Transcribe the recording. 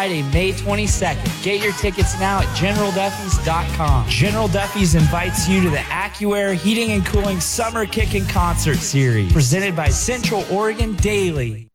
Friday, May 22nd. Get your tickets now at GeneralDuffy's.com. General Duffy's invites you to the AccuAir Heating and Cooling Summer Kickin' Concert Series, presented by Central Oregon Daily.